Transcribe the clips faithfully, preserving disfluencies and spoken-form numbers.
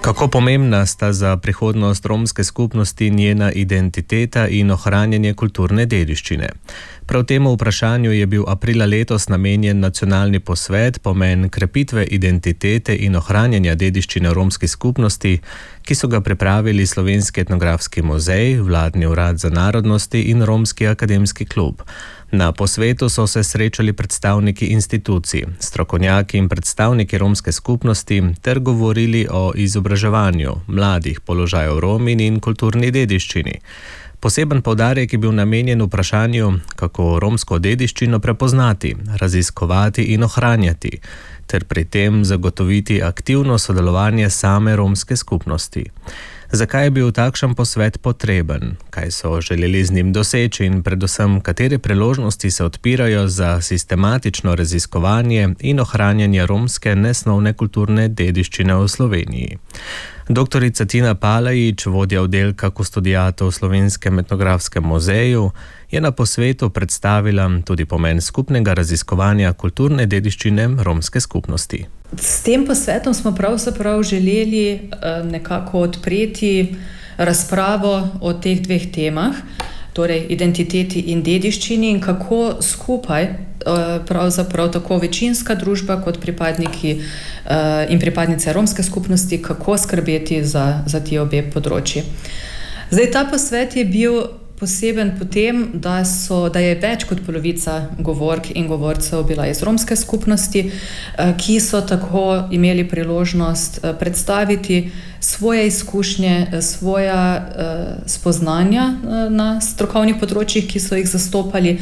Kako pomembna sta za prihodnost romske skupnosti njena identiteta in ohranjanje kulturne dediščine? Prav temu vprašanju je bil aprila letos namenjen nacionalni posvet Pomen krepitve identitete in ohranjanja dediščine romski skupnosti, ki so ga pripravili Slovenski etnografski muzej, Vladni urad za narodnosti in Romski akademski klub. Na posvetu so se srečali predstavniki institucij, strokovnjaki in predstavniki romske skupnosti ter govorili o izobraževanju mladih, položaju Romin in kulturni dediščini. Poseben poudarek je bil namenjen vprašanju, kako romsko dediščino prepoznati, raziskovati in ohranjati, ter pri tem zagotoviti aktivno sodelovanje same romske skupnosti. Zakaj je bil takšen posvet potreben, kaj so želeli z njim doseči in predvsem katere priložnosti se odpirajo za sistematično raziskovanje in ohranjanje romske nesnovne kulturne dediščine v Sloveniji. Doktorica Tina Palajić, vodja oddelka kustodiatov v Slovenskem etnografskem muzeju, je na posvetu predstavila tudi pomen skupnega raziskovanja kulturne dediščine romske skupnosti. S tem posvetom smo pravzaprav želeli nekako odpreti razpravo o teh dveh temah, torej identiteti in dediščini, in kako skupaj pravzaprav tako večinska družba kot pripadniki in pripadnice romske skupnosti, kako skrbeti za, za ti obe področji. Zdaj, ta posvet je bil poseben potem, da, so, da je več kot polovica govork in govorcev bila iz romske skupnosti, ki so tako imeli priložnost predstaviti svoje izkušnje, svoja spoznanja na strokovnih področjih, ki so jih zastopali,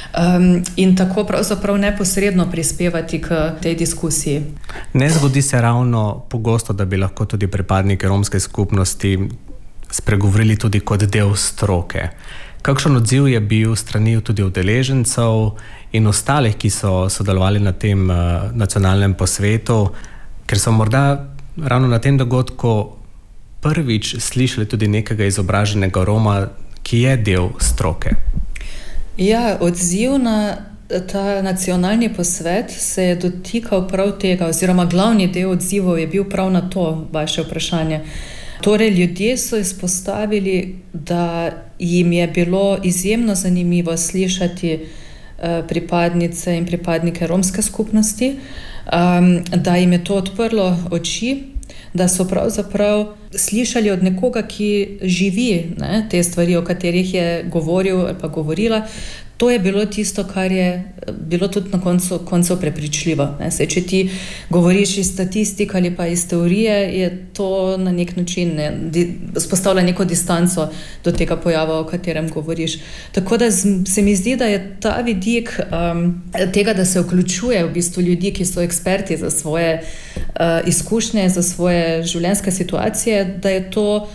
in tako pravzaprav neposredno prispevati k tej diskusiji. Ne zgodi se ravno pogosto, da bi lahko tudi pripadniki romske skupnosti spregovorili tudi kot del stroke. Kakšen odziv je bil strani tudi udeležencev in ostalih, ki so sodelovali na tem uh, nacionalnem posvetu, ker so morda ravno na tem dogodku prvič slišali tudi nekega izobraženega Roma, ki je del stroke? Ja, odziv na ta nacionalni posvet se je dotikal prav tega, oziroma glavni del odzivov je bil prav na to vaše vprašanje. Torej, ljudje so izpostavili, da jim je bilo izjemno zanimivo slišati pripadnice in pripadnike romske skupnosti, da jim je to odprlo oči, da so pravzaprav slišali od nekoga, ki živi, ne, te stvari, o katerih je govoril ali pa govorila. To je bilo tisto, kar je bilo tudi na koncu, koncu prepričljivo. Ne. Sej, če ti govoriš iz statistik ali pa iz teorije, je to na nek način ne, spostavlja neko distanco do tega pojava, o katerem govoriš. Tako da se mi zdi, da je ta vidik um, tega, da se vključuje v bistvu ljudi, ki so eksperti za svoje uh, izkušnje, za svoje življenjske situacije, da je to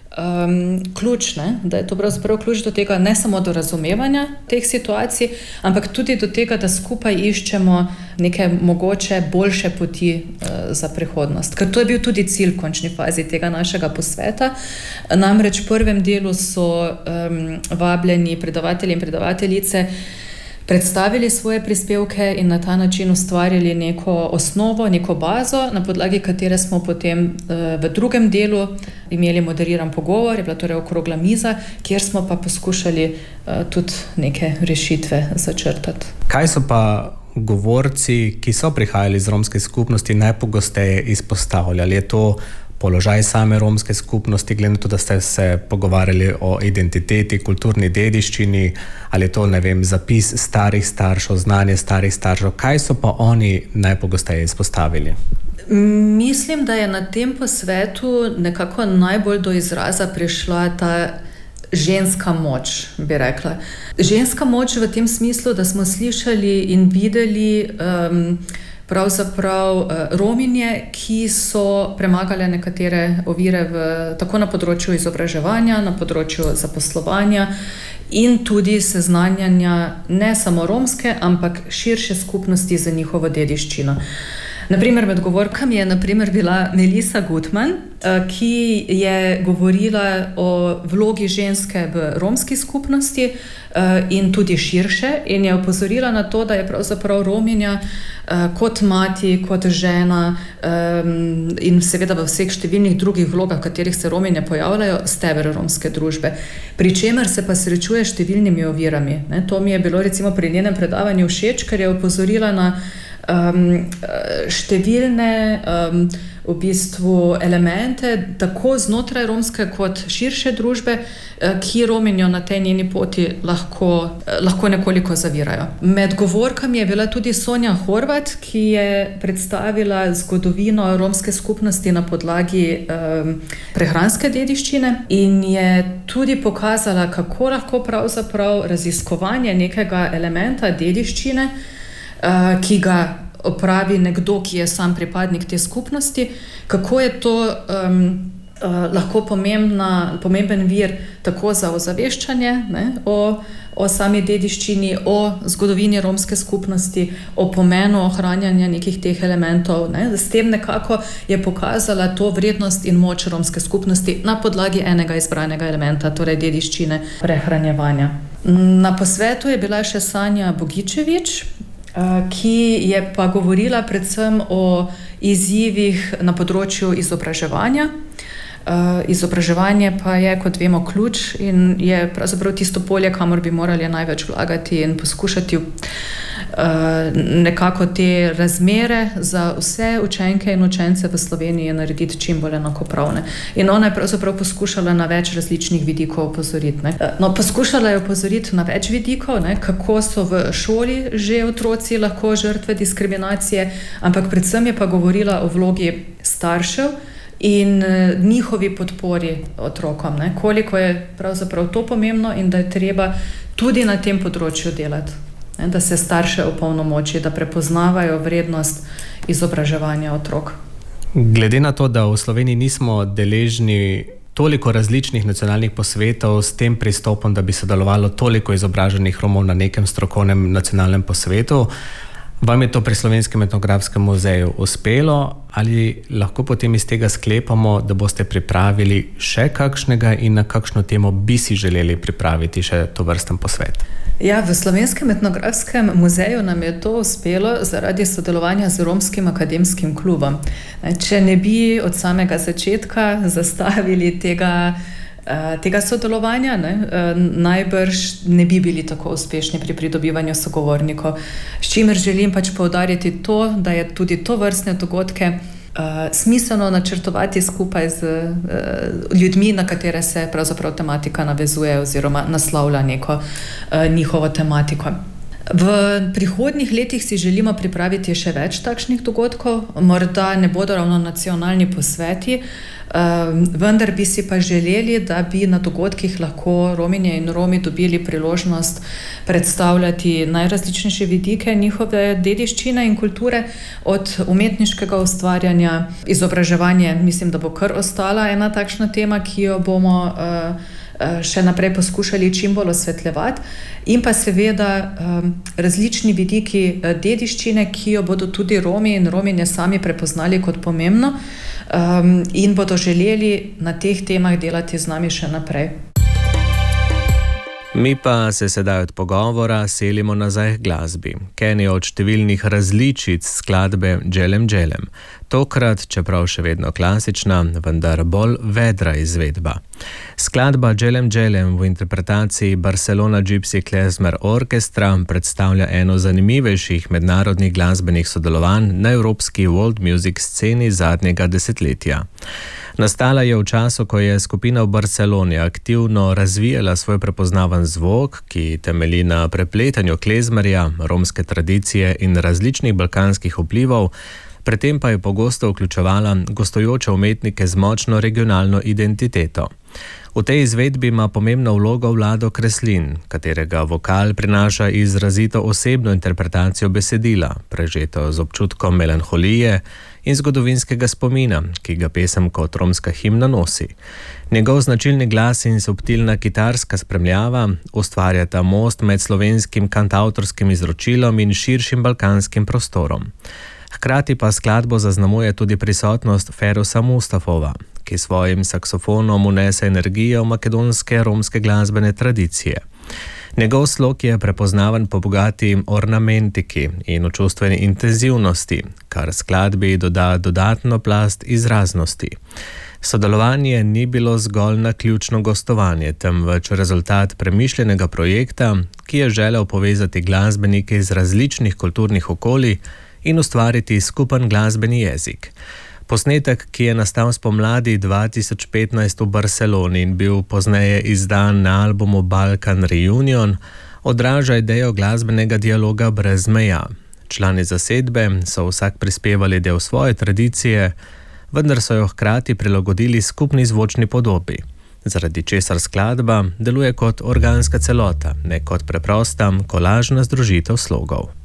Um, ključ, ne? Da je to pravzaprav ključ do tega, ne samo do razumevanja teh situacij, ampak tudi do tega, da skupaj iščemo neke mogoče boljše poti uh, za prihodnost. Ker to je bil tudi cilj v končni fazi tega našega posveta. Namreč v prvem delu so um, vabljeni predavatelji in predavateljice predstavili svoje prispevke in na ta način ustvarili neko osnovo, neko bazo, na podlagi katere smo potem v drugem delu imeli moderiran pogovor, je bila torej okrogla miza, kjer smo pa poskušali tudi neke rešitve začrtati. Kaj so pa govorci, ki so prihajali iz romske skupnosti, najpogosteje izpostavljali? Je to položaj same romske skupnosti, glede na to, da ste se pogovarjali o identiteti, kulturni dediščini, ali je to, ne vem, zapis starih staršev, znanje starih staršev? Kaj so pa oni najpogosteje izpostavili? Mislim, da je na tem posvetu nekako najbolj do izraza prišla ta ženska moč, bi rekla. Ženska moč v tem smislu, da smo slišali in videli um, pravzaprav Rominje, ki so premagale nekatere ovire v, tako na področju izobraževanja, na področju zaposlovanja in tudi seznanjanja ne samo romske, ampak širše skupnosti za njihovo dediščino. Naprimer, med govorkami je naprimer bila Melissa Gutman, ki je govorila o vlogi ženske v romski skupnosti in tudi širše, in je opozorila na to, da je pravzaprav Rominja kot mati, kot žena in seveda v vseh številnih drugih vlogah, v katerih se Rominje pojavljajo, steber romske družbe. Pri čemer se pa srečuje številnimi ovirami. To mi je bilo recimo pri njenem predavanju všeč, ker je opozorila na um, številne um, v bistvu elemente, tako znotraj romske kot širše družbe, ki Rominjo na tej njeni poti lahko, lahko nekoliko zavirajo. Med govorkami je bila tudi Sonja Horvat, ki je predstavila zgodovino romske skupnosti na podlagi um, prehranske dediščine in je tudi pokazala, kako lahko pravzaprav raziskovanje nekega elementa dediščine, uh, ki ga opravi nekdo, ki je sam pripadnik te skupnosti, kako je to um, uh, lahko pomembna, pomemben vir tako za ozaveščanje ne, o, o sami dediščini, o zgodovini romske skupnosti, o pomenu ohranjanja nekih teh elementov. Ne. S tem nekako je pokazala to vrednost in moč romske skupnosti na podlagi enega izbranega elementa, torej dediščine prehranjevanja. Na posvetu je bila še Sanja Bogičevič, ki je pa govorila predvsem o izzivih na področju izobraževanja. Izobraževanje pa je, kot vemo, ključ in je pravzaprav tisto polje, kamor bi morali največ vlagati in poskušati nekako te razmere za vse učenke in učence v Sloveniji narediti čim bolj enakopravne. In ona je pravzaprav poskušala na več različnih vidikov opozoriti. Ne. No, poskušala je opozoriti na več vidikov, ne, kako so v šoli že otroci lahko žrtve diskriminacije, ampak predvsem je pa govorila o vlogi staršev in njihovi podpori otrokom, ne, koliko je pravzaprav to pomembno in da je treba tudi na tem področju delati. Da se starše opolnomoči, da prepoznavajo vrednost izobraževanja otrok. Glede na to, da v Sloveniji nismo deležni toliko različnih nacionalnih posvetov s tem pristopom, da bi sodelovalo toliko izobraženih Romov na nekem strokovnem nacionalnem posvetu, vam je to pri Slovenskem etnografskem muzeju uspelo ali lahko potem iz tega sklepamo, da boste pripravili še kakšnega in na kakšno temo bi si želeli pripraviti še tovrsten posvet? Ja, v Slovenskem etnografskem muzeju nam je to uspelo zaradi sodelovanja z Romskim akademskim klubom. Če ne bi od samega začetka zastavili tega, tega sodelovanja, ne, najbrž ne bi bili tako uspešni pri pridobivanju sogovornikov. S čimer želim pač poudariti to, da je tudi to vrstne dogodke Uh, smiselno načrtovati skupaj z uh, ljudmi, na katere se pravzaprav tematika navezuje oziroma naslavlja neko uh, njihovo tematiko. V prihodnjih letih si želimo pripraviti še več takšnih dogodkov, morda ne bodo ravno nacionalni posveti, vendar bi si pa želeli, da bi na dogodkih lahko Rominje in Romi dobili priložnost predstavljati najrazličnejše vidike njihove dediščine in kulture, od umetniškega ustvarjanja, izobraževanje, mislim, da bo kar ostala ena takšna tema, ki jo bomo še naprej poskušali čim bolj osvetljevati, in pa seveda um, različni vidiki dediščine, ki jo bodo tudi Romi in Rominje sami prepoznali kot pomembno um, in bodo želeli na teh temah delati z nami še naprej. Mi pa se sedaj od pogovora selimo nazaj k glasbi, k eni od številnih različic skladbe Dželem Dželem. Tokrat, čeprav še vedno klasična, vendar bolj vedra izvedba. Skladba Dželem Dželem v interpretaciji Barcelona Gypsy Klezmer Orkestra predstavlja eno zanimivejših mednarodnih glasbenih sodelovanj na evropski world music sceni zadnjega desetletja. Nastala je v času, ko je skupina v Barceloni aktivno razvijala svoj prepoznaven zvok, ki temelji na prepletanju klezmerja, romske tradicije in različnih balkanskih vplivov, predtem pa je pogosto vključevala gostujoče umetnike z močno regionalno identiteto. V tej izvedbi ima pomembno vlogo Vlado Kreslin, katerega vokal prinaša izrazito osebno interpretacijo besedila, prežeto z občutkom melanholije in zgodovinskega spomina, ki ga pesem kot romska himna nosi. Njegov značilni glas in subtilna kitarska spremljava ustvarjata most med slovenskim kantavtorskim izročilom in širšim balkanskim prostorom. Hkrati pa skladbo zaznamuje tudi prisotnost Ferusa Mustafova, ki svojim saksofonom unese energijo makedonske romske glasbene tradicije. Njegov slog je prepoznaven po bogati ornamentiki in v čustveni intenzivnosti, kar skladbi doda dodatno plast izraznosti. Sodelovanje ni bilo zgolj naključno gostovanje, temveč rezultat premišljenega projekta, ki je želel povezati glasbenike iz različnih kulturnih okolij in ustvariti skupen glasbeni jezik. Posnetek, ki je nastal spomladi dva tisoč petnajst v Barceloni in bil pozneje izdan na albumu Balkan Reunion, odraža idejo glasbenega dialoga brez meja. Člani zasedbe so vsak prispevali del svoje tradicije, vendar so jo hkrati prilagodili skupni zvočni podobi, zaradi česar skladba deluje kot organska celota, ne kot preprosta kolažna združitev slogov.